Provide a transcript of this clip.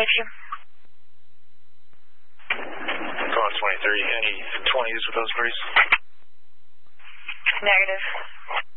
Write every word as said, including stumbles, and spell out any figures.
Thank you. Car twenty-three, any twenties with those, please? Negative.